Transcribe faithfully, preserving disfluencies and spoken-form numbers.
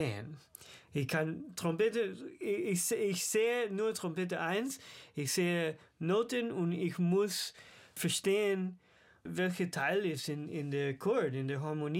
Ich kann Trompete, ich, ich sehe nur Trompete eins, ich sehe Noten und ich muss verstehen, welcher Teil ist in, in der Chord, in der Harmonie.